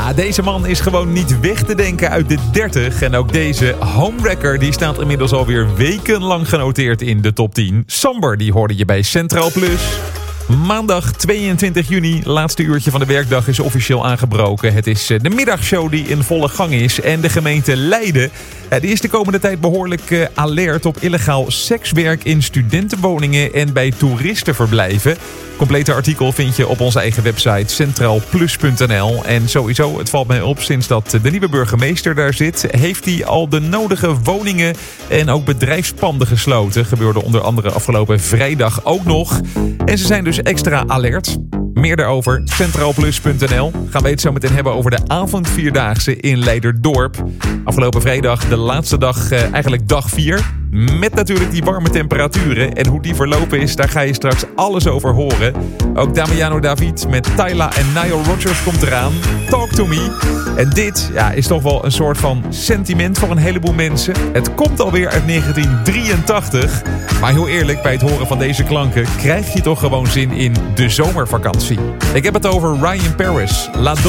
Ja, deze man is gewoon niet weg te denken uit de 30. En ook deze homewrecker die staat inmiddels alweer wekenlang genoteerd in de top 10. Samber, die hoorde je bij Centraal Plus. Maandag 22 juni, laatste uurtje van de werkdag, is officieel aangebroken. Het is de middagshow die in volle gang is. En de gemeente Leiden die is de komende tijd behoorlijk alert op illegaal sekswerk in studentenwoningen en bij toeristenverblijven. Complete artikel vind je op onze eigen website centraalplus.nl. En sowieso, het valt mij op, sinds dat de nieuwe burgemeester daar zit, heeft hij al de nodige woningen en ook bedrijfspanden gesloten. Gebeurde onder andere afgelopen vrijdag ook nog. En ze zijn dus extra alert. Meer daarover, centraalplus.nl. Gaan we het zo meteen hebben over de avondvierdaagse in Leiderdorp. Afgelopen vrijdag, de laatste dag, eigenlijk dag 4. Met natuurlijk die warme temperaturen. En hoe die verlopen is, daar ga je straks alles over horen. Ook Damiano David met Tyla en Nile Rodgers komt eraan. Talk to me. En dit is toch wel een soort van sentiment voor een heleboel mensen. Het komt alweer uit 1983. Maar heel eerlijk, bij het horen van deze klanken krijg je toch gewoon zin in de zomervakantie. Ik heb het over Ryan Paris.